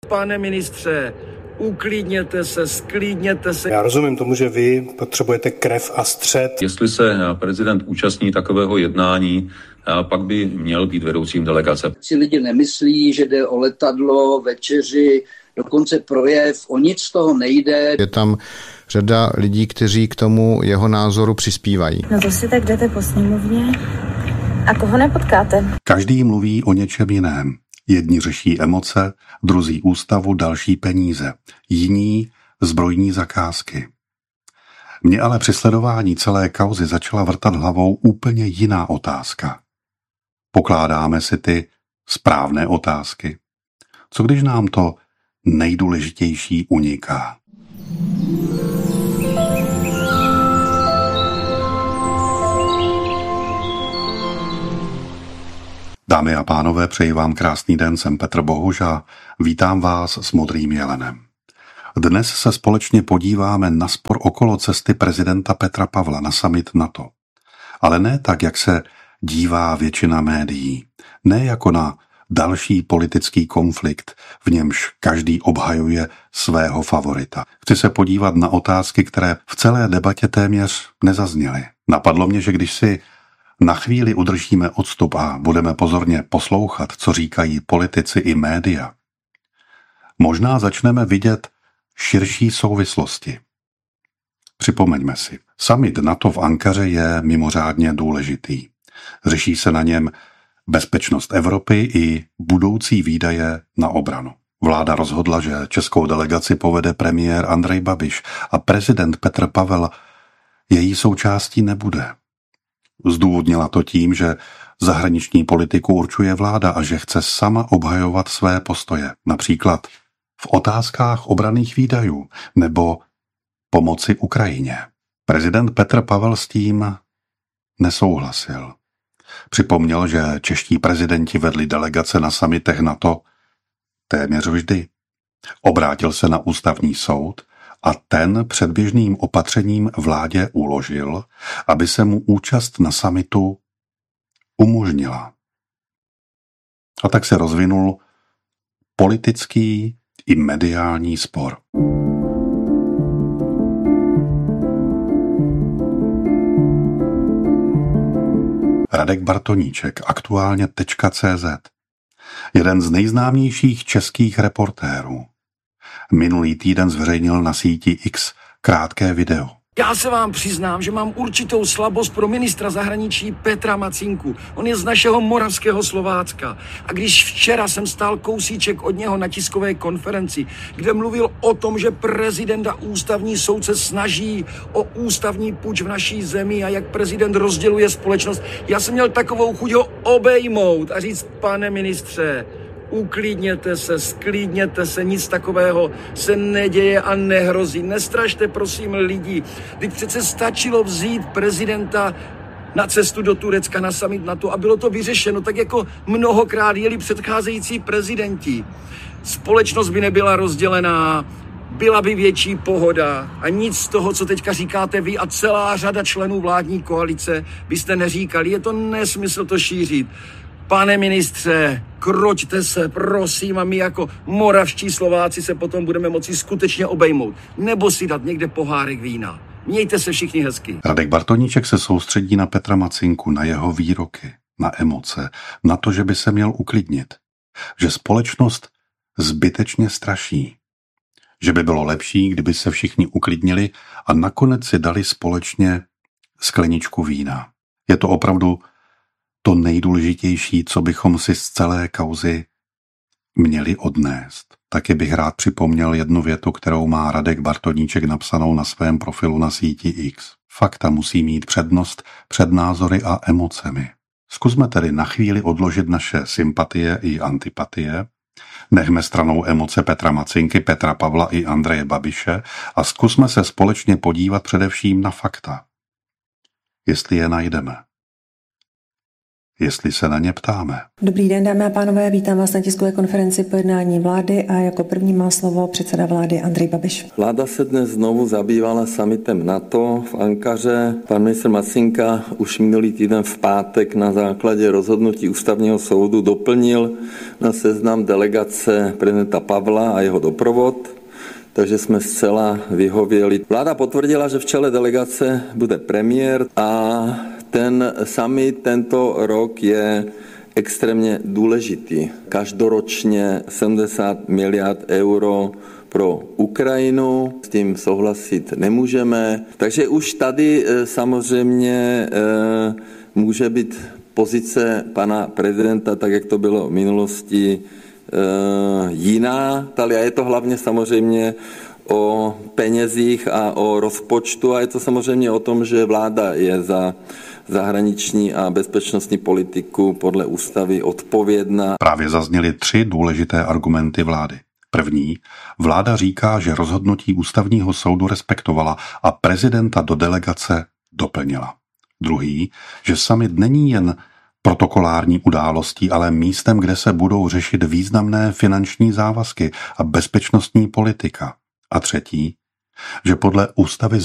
pane ministře, uklidněte se, sklidněte se. Já rozumím tomu, že vy potřebujete krev a střet. Jestli se prezident účastní takového jednání, pak by měl být vedoucím delegace. Si lidi nemyslí, že jde o letadlo, večeři, dokonce projev, o nic z toho nejde. Je tam řada lidí, kteří k tomu jeho názoru přispívají. No to si tak jdete po sněmovně a koho nepotkáte? Každý mluví o něčem jiném. Jedni řeší emoce, druzí ústavu, další peníze, jiní zbrojní zakázky. Mně ale při sledování celé kauzy začala vrtat hlavou úplně jiná otázka. Pokládáme si ty správné otázky? Co když nám to nejdůležitější uniká? Dámy a pánové, přeji vám krásný den, jsem Petr Bohuš a vítám vás s Modrým jelenem. Dnes se společně podíváme na spor okolo cesty prezidenta Petra Pavla na summit NATO. Ale ne tak, jak se dívá většina médií. Ne jako na další politický konflikt, v němž každý obhajuje svého favorita. Chci se podívat na otázky, které v celé debatě téměř nezazněly. Napadlo mě, že když si na chvíli udržíme odstup a budeme pozorně poslouchat, co říkají politici i média, možná začneme vidět širší souvislosti. Připomeňme si, summit NATO v Ankaře je mimořádně důležitý. Řeší se na něm bezpečnost Evropy i budoucí výdaje na obranu. Vláda rozhodla, že českou delegaci povede premiér Andrej Babiš a prezident Petr Pavel její součástí nebude. Zdůvodnila to tím, že zahraniční politiku určuje vláda a že chce sama obhajovat své postoje, například v otázkách obranných výdajů nebo pomoci Ukrajině. Prezident Petr Pavel s tím nesouhlasil. Připomněl, že čeští prezidenti vedli delegace na summitech NATO téměř vždy. Obrátil se na ústavní soud a ten předběžným opatřením vládě uložil, aby se mu účast na summitu umožnila. A tak se rozvinul politický i mediální spor. Radek Bartoníček, aktuálně.cz, jeden z nejznámějších českých reportérů, minulý týden zveřejnil na síti X krátké video. Já se vám přiznám, že mám určitou slabost pro ministra zahraničí Petra Macinku. On je z našeho moravského Slovácka. A když včera jsem stál kousíček od něho na tiskové konferenci, kde mluvil o tom, že prezident a ústavní soud se snaží o ústavní puč v naší zemi a jak prezident rozděluje společnost, já jsem měl takovou chuť ho obejmout a říct, pane ministře, uklidněte se, sklidněte se, nic takového se neděje a nehrozí. Nestrašte prosím lidi. Teď přece stačilo vzít prezidenta na cestu do Turecka na summit NATO a bylo to vyřešeno, tak jako mnohokrát jeli předcházející prezidenti. Společnost by nebyla rozdělená, byla by větší pohoda a nic z toho, co teďka říkáte vy a celá řada členů vládní koalice, byste neříkali. Je to nesmysl to šířit. Pane ministře, kroťte se, prosím, a my jako moravští Slováci se potom budeme moci skutečně obejmout. Nebo si dát někde pohárek vína. Mějte se všichni hezky. Radek Bartoníček se soustředí na Petra Macinku, na jeho výroky, na emoce, na to, že by se měl uklidnit. Že společnost zbytečně straší. Že by bylo lepší, kdyby se všichni uklidnili a nakonec si dali společně skleničku vína. Je to opravdu to nejdůležitější, co bychom si z celé kauzy měli odnést. Taky bych rád připomněl jednu větu, kterou má Radek Bartoníček napsanou na svém profilu na síti X. Fakta musí mít přednost před názory a emocemi. Zkusme tedy na chvíli odložit naše sympatie i antipatie, nechme stranou emoce Petra Macinky, Petra Pavla i Andreje Babiše a zkusme se společně podívat především na fakta. Jestli je najdeme. jestli se na ně ptáme. Dobrý den, dámy a pánové, vítám vás na tiskové konferenci po jednání vlády a jako první má slovo předseda vlády Andrej Babiš. Vláda se dnes znovu zabývala summitem NATO v Ankaře. Pan ministr Macinka už minulý týden v pátek na základě rozhodnutí ústavního soudu doplnil na seznam delegace prezidenta Pavla a jeho doprovod, takže jsme zcela vyhověli. Vláda potvrdila, že v čele delegace bude premiér a ten summit tento rok je extrémně důležitý. Každoročně 70 miliard euro pro Ukrajinu, s tím souhlasit nemůžeme. Takže už tady samozřejmě může být pozice pana prezidenta, tak jak to bylo v minulosti, jiná. A je to hlavně samozřejmě o penězích a o rozpočtu a je to samozřejmě o tom, že vláda je za zahraniční a bezpečnostní politiku podle ústavy odpovědná. Právě zazněly 3 důležité argumenty vlády. První, vláda říká, že rozhodnutí ústavního soudu respektovala a prezidenta do delegace doplnila. Druhý, že summit není jen protokolární událostí, ale místem, kde se budou řešit významné finanční závazky a bezpečnostní politika. A třetí, že podle ústavy